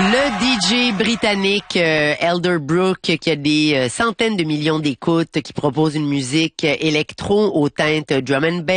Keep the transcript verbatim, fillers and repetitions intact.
Le D J britannique euh, Elderbrook, qui a des euh, centaines de millions d'écoutes, qui propose une musique électro aux teintes drum and bass,